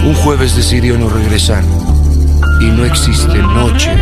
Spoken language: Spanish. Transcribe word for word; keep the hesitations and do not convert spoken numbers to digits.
Un jueves decidió no regresar y no existe noche